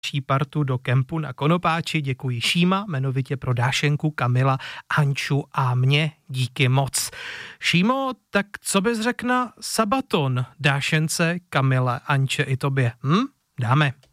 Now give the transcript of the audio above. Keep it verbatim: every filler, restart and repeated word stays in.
partu do kempu na Konopáči. Děkuji Šíma, jmenovitě pro Dášenku, Kamila, Anču a mě. Díky moc. Šímo, tak co bys řekl na Sabaton Dášence, Kamile, Anče i tobě? Hm? Dáme.